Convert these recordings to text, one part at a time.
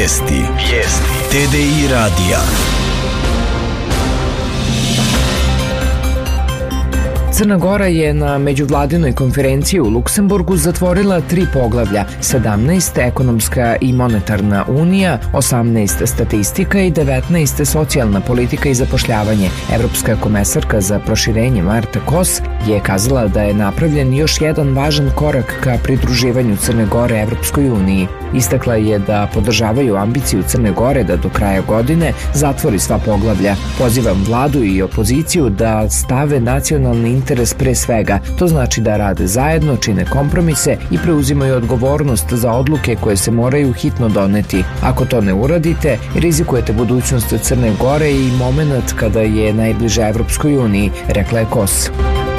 Vijesti. TDI radija. Crna Gora je na međuvladinoj konferenciji u Luksemburgu zatvorila 3 poglavlja, 17 ekonomska i monetarna unija, 18 statistika i 19 socijalna politika i zapošljavanje. Evropska komesarka za proširenje Marta Kos je kazala da je napravljen još jedan važan korak ka pridruživanju Crne Gore Evropskoj uniji. Istakla je da podržavaju ambiciju Crne Gore da do kraja godine zatvori sva poglavlja. Pozivam vladu i opoziciju da stave nacionalni interes pre svega. To znači da rade zajedno, čine kompromise i preuzimaju odgovornost za odluke koje se moraju hitno doneti. Ako to ne uradite, rizikujete budućnost Crne Gore i moment kada je najbliže Evropskoj uniji, rekla je Kos.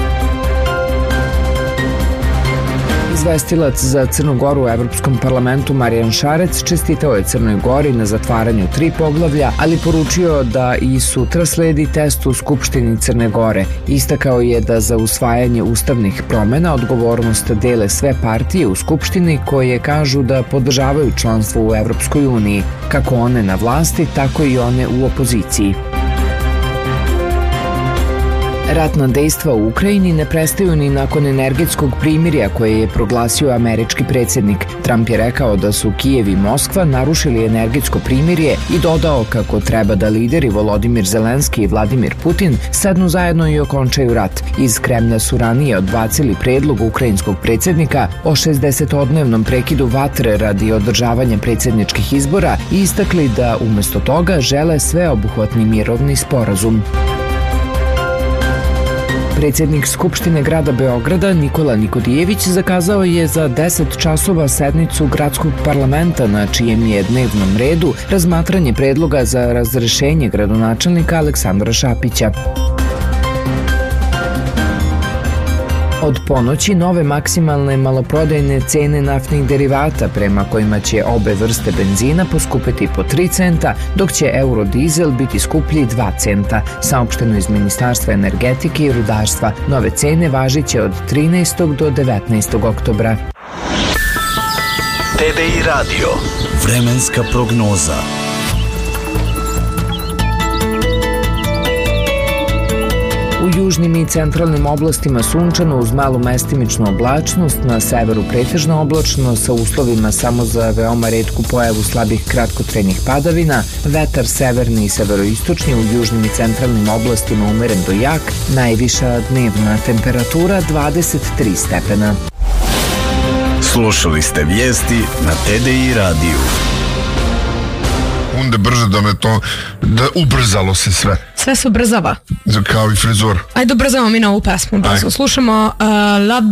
Izvestilac za Crnu Goru u Evropskom parlamentu Marijan Šarec čestitao je Crnoj Gori na zatvaranju 3 poglavlja, ali poručio da i sutra sledi test u Skupštini Crne Gore. Istakao je da za usvajanje ustavnih promena odgovornost dele sve partije u Skupštini koje kažu da podržavaju članstvo u Evropskoj uniji, kako one na vlasti, tako i one u opoziciji. Ratna dejstva u Ukrajini ne prestaju ni nakon energetskog primirja koje je proglasio američki predsjednik. Trump je rekao da su Kijev i Moskva narušili energetsko primirje i dodao kako treba da lideri Volodimir Zelenski i Vladimir Putin sednu zajedno i okončaju rat. Iz Kremlja su ranije odbacili predlog ukrajinskog predsjednika o 60-dnevnom prekidu vatre radi održavanja predsjedničkih izbora i istakli da umjesto toga žele sveobuhvatni mirovni sporazum. Predsjednik Skupštine grada Beograda Nikola Nikodijević zakazao je za 10 časova sednicu gradskog parlamenta na čijem je dnevnom redu razmatranje predloga za razrešenje gradonačelnika Aleksandra Šapića. Od ponoći nove maksimalne maloprodajne cene naftnih derivata prema kojima će obe vrste benzina poskupiti po 3 centa, dok će eurodizel biti skuplji 2 centa, saopšteno iz Ministarstva energetike i rudarstva. Nove cene važiće od 13. do 19. oktobra. TDI radio. Vremenska prognoza. U južnim i centralnim oblastima sunčano uz malu mestimičnu oblačnost, na severu pretežno oblačno sa uslovima samo za veoma retku pojavu slabih kratkotrajnih padavina, vetar severni i severoistočni, u južnim i centralnim oblastima umeren do jak, najviša dnevna temperatura 23 stepena. Slušali ste vijesti na TDI radiju. Onda brže da ubrzalo se sve. Sve se ubrzava. Kao i frizura. Ajde ubrzamo mi na ovu pesmu. Slušamo